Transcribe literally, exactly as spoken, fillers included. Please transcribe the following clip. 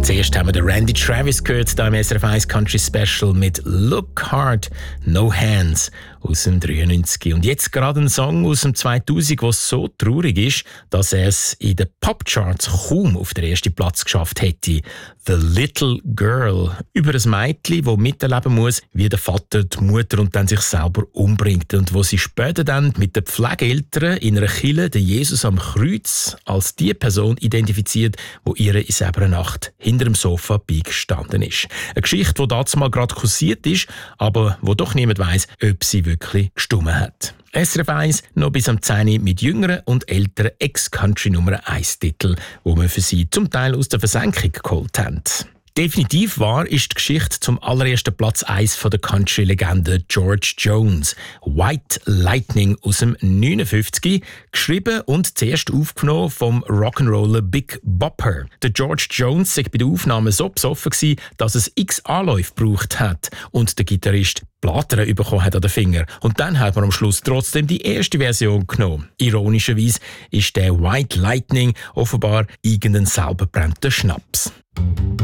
Zuerst haben wir den Randy Travis gehört, da im S R F eins Country Special mit «Look Hard, No Hands» aus dem dreiundneunzig. Und jetzt gerade ein Song aus dem zweitausend, der so traurig ist, dass er es in den Popcharts kaum auf den ersten Platz geschafft hätte. «The Little Girl» über ein Mädchen, das miterleben muss, wie der Vater die Mutter und dann sich selber umbringt. Und wo sie später dann mit den Pflegeeltern in einer Kirche den Jesus am Kreuz als die Person identifiziert, wo ihre in selber Nacht hinter dem Sofa beigestanden ist. Eine Geschichte, die dazu mal gerade kursiert ist, aber wo doch niemand weiss, ob sie wirklich gestummen hat. S R F eins noch bis am zehn mit jüngeren und älteren Ex-Country-Nummer eins Titel, wo wir für sie zum Teil aus der Versenkung geholt haben. Definitiv wahr ist die Geschichte zum allerersten Platz eins von der Country-Legende George Jones. «White Lightning» aus dem neunundfünfzig, geschrieben und zuerst aufgenommen vom Rock'n'Roller Big Bopper. Der George Jones war bei der Aufnahme so besoffen, dass es x Anläufe gebraucht hat und der Gitarrist Blattern bekommen hat an den Finger. Und dann hat man am Schluss trotzdem die erste Version genommen. Ironischerweise ist der «White Lightning» offenbar irgendein selber gebrannter Schnaps.